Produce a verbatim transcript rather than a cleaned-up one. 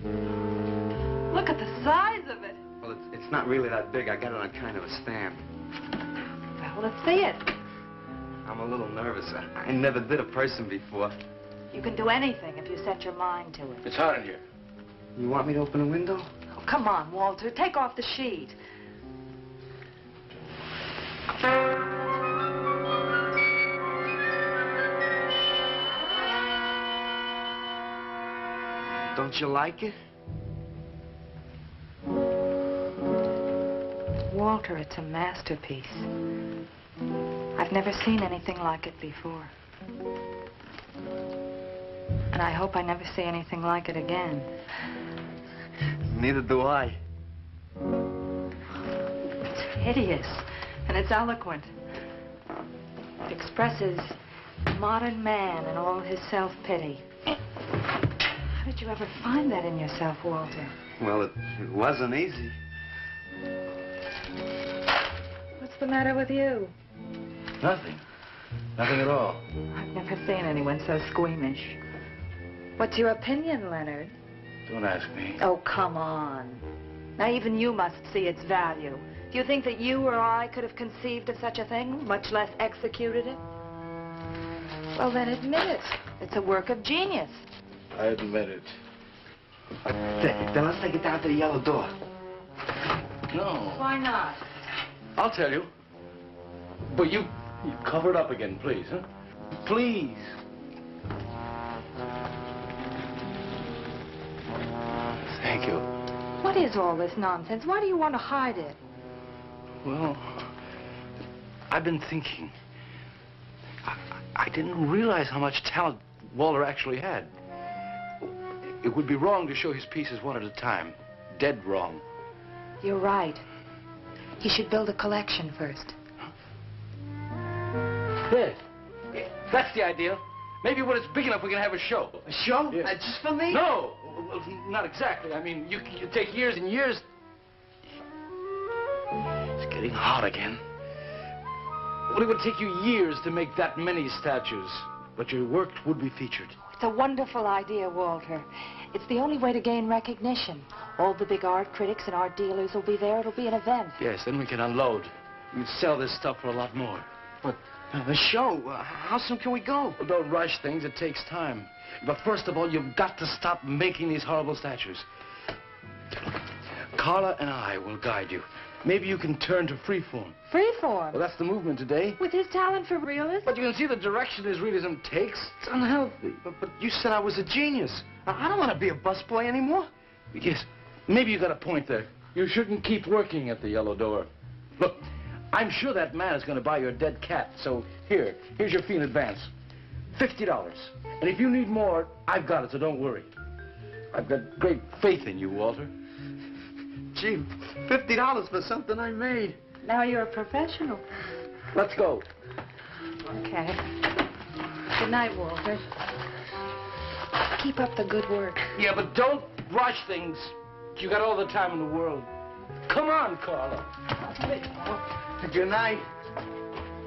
Look at the size of it. Well, it's, it's not really that big. I got it on kind of a stand. Well, let's see it. I'm a little nervous. I, I never did a person before. You can do anything if you set your mind to it. It's hot in here. You want me to open a window? Oh, come on, Walter. Take off the sheet. Don't you like it? Walter, it's a masterpiece. I've never seen anything like it before. And I hope I never see anything like it again. Neither do I. It's hideous, and it's eloquent. It expresses modern man and all his self-pity. How did you ever find that in yourself, Walter? Well, it, it wasn't easy. What's the matter with you? Nothing. Nothing at all. I've never seen anyone so squeamish. What's your opinion, Leonard? Don't ask me. Oh, come on. Now, even you must see its value. Do you think that you or I could have conceived of such a thing, much less executed it? Well, then admit it. It's a work of genius. I admit it. Then, then let's take it down to the yellow door. No. Why not? I'll tell you. But you, you cover it up again, please, huh? Please. Thank you. What is all this nonsense? Why do you want to hide it? Well, I've been thinking. I, I didn't realize how much talent Walter actually had. It would be wrong to show his pieces one at a time. Dead wrong. You're right. He should build a collection first. Yes. That's the idea. Maybe when it's big enough, we can have a show. A show? Yes. Uh, just for me? No, well, not exactly. I mean, you you take years and years. It's getting hot again. Well, it would take you years to make that many statues, but your work would be featured. It's a wonderful idea, Walter. It's the only way to gain recognition. All the big art critics and art dealers will be there. It'll be an event. Yes, then we can unload. We'd sell this stuff for a lot more. But uh, the show, uh, how soon can we go? Well, don't rush things. It takes time. But first of all, you've got to stop making these horrible statues. Carla and I will guide you. Maybe you can turn to freeform. Freeform? Well, that's the movement today. With his talent for realism? But you can see the direction his realism takes. It's unhealthy. But, but you said I was a genius. I, I don't want to be a busboy anymore. Yes, maybe you got a point there. You shouldn't keep working at the yellow door. Look, I'm sure that man is going to buy your dead cat. So here, here's your fee in advance. Fifty dollars. And if you need more, I've got it, so don't worry. I've got great faith in you, Walter. Gee, fifty dollars for something I made. Now you're a professional. Let's go. Okay. Good night, Walter. Keep up the good work. Yeah, but don't rush things. You got all the time in the world. Come on, Carla. Good night.